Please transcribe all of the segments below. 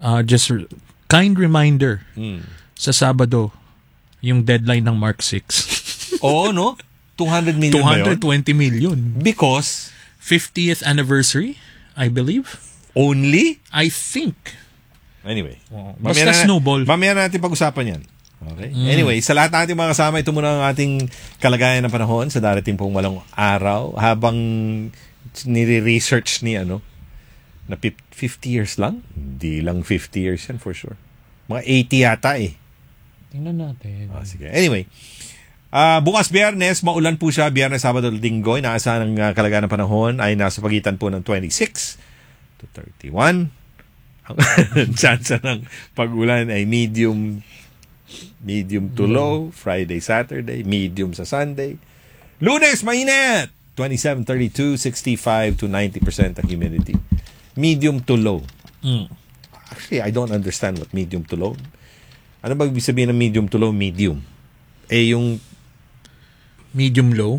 Just kind reminder, sa Sabado, yung deadline ng Mark 6. Oo, no? 200 million ba yun? 220 million. Because? 50th anniversary, I believe. Only? I think. Anyway. Basta snowball. Mamaya natin pag-usapan yan. Okay? Anyway, sa lahat ng ating mga kasama, ito muna ang ating kalagayan ng panahon sa darating pong walong araw. Habang nire-research ni na 50 years lang? Hindi lang 50 years yan for sure. Mga 80 yata eh. Tingnan natin. Sige. Anyway, bukas Biyernes, maulan po siya. Biyernes, Sabado, Linggo. Inaasahan ng kalagayan ng panahon ay nasa pagitan po ng 26 to 31. Ang chance ng pag-ulan ay medium to low. Friday, Saturday, medium sa Sunday. Lunes, mainit! 27, 32, 65 to 90% ang humidity. Medium to low. Actually, I don't understand what medium to low. Ano ba ibig sabihin ng medium to low? Medium. Yung medium low?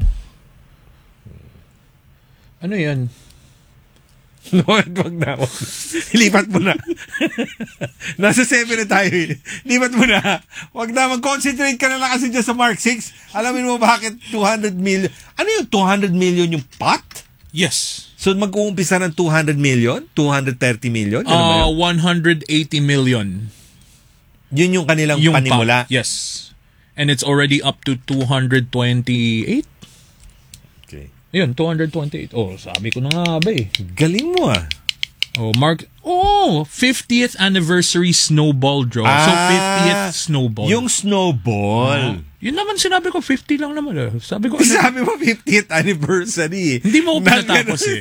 Ano yan? Wag na. Lipat mo na. Nasa 7 na tayo. Lipat mo na. Wag na. Mag-concentrate ka na lang kasi dyan sa Mark 6. Alamin mo bakit 200 million. Ano yung 200 million yung pot? Yes. So mag-uumpisa ng 200 million? 230 million? 180 million. Yun yung kanilang panimula? Pot, yes. And it's already up to 228? Okay. Yun, 228. Sabi ko na nga ba eh. Galing mo ah. 50th anniversary snowball draw. So 50th snowball. Yung snowball. Yun naman sinabi ko, 50 lang naman. Sabi ko, sabi mo 50th anniversary. Hindi mo ko pinatapos eh.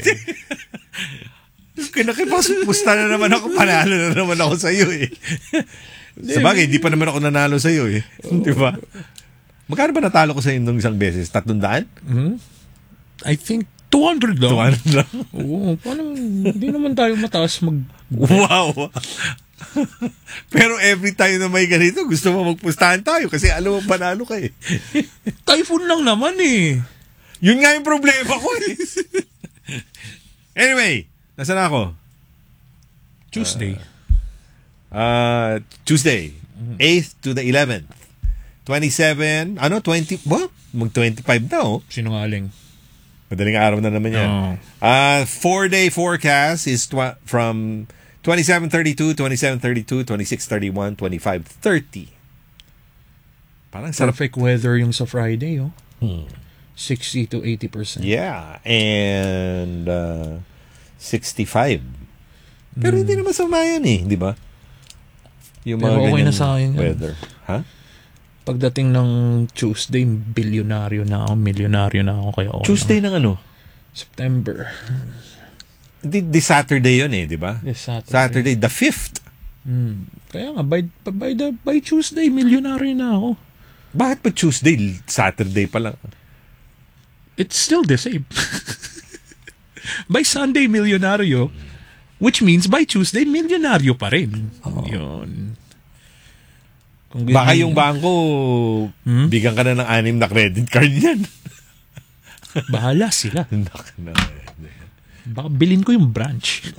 Kinakipagpusta na naman ako, panalo na naman ako sa iyo eh. Sabagay, hindi pa naman ako nanalo sa iyo eh. Di ba? Magkano ba natalo ko sa iyo nung isang beses? 300? I think 200 lang. 200 lang? Oo, paano, hindi naman tayo mataas Wow! Pero every time na may ganito, gusto mo magpustahan tayo kasi alam mo panalo ka eh. Typhoon lang naman eh. Yun nga yung problema ko eh. Anyway, nasaan ako? Tuesday. Tuesday, 8th to the 11th. 27, 20, mag-25 na oh. Sinungaling. Madaling araw na naman yan. 4-day forecast is from 27-32, 27-32, 26-31, 25-30. Parang perfect weather yung sa Friday, 60 to 80%. Yeah, and 65. Pero hindi naman sama yan eh, di ba? Yung mga okay na sa akin weather. Ha? Pagdating ng Tuesday, milyonaryo na ako. Kaya Tuesday ng ano? September. Di Saturday yun eh, di ba? Yes, Saturday, the 5th. Kaya nga, by Tuesday, milyonaryo na ako. Bakit pa Tuesday? Saturday pa lang. It's still the same. By Sunday, milyonaryo. Which means by Tuesday, milyonaryo pa rin. Yun. Baka yung bangko, bigyan ka na ng 6 na credit card yan. Bahala sila. Baka bilhin ko yung branch.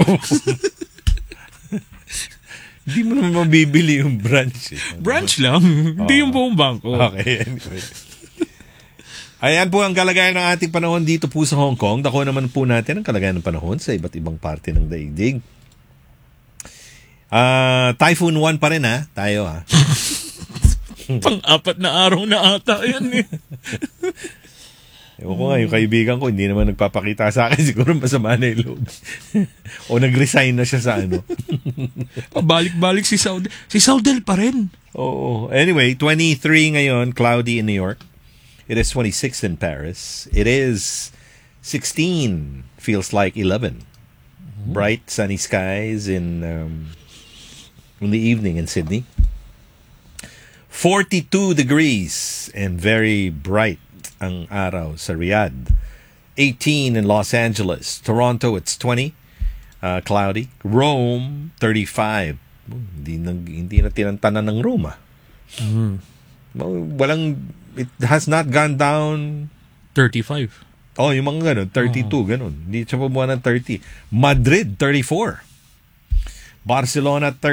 Hindi mo naman mabibili yung branch. Branch lang. Hindi yung buong bangko. Okay, anyway. Ayan po ang kalagayan ng ating panahon dito po sa Hong Kong. Dako naman po natin ang kalagayan ng panahon sa iba't ibang parte ng daigdig. Typhoon 1 pa rin tayo ha. Pang-4 na araw na ata yan eh. Ewan ko nga, yung kaibigan ko hindi naman nagpapakita sa akin. Siguro masama na yung loob. O nag-resign na siya sa Pabalik-balik si Saudel. Si Saudel pa rin. Oo. Anyway, 23 ngayon, cloudy in New York. It is 26 in Paris. It is 16. Feels like 11. Bright, sunny skies in the evening in Sydney. 42 degrees and very bright ang araw sa Riyadh. 18 in Los Angeles. Toronto, it's 20. Cloudy. Rome, 35. Hindi na tinantanan ng Rome. It has not gone down 35. Oh, yung mga ganun, 32, ganun. Hindi siya pabuha ng 30. Madrid, 34. Barcelona, 30.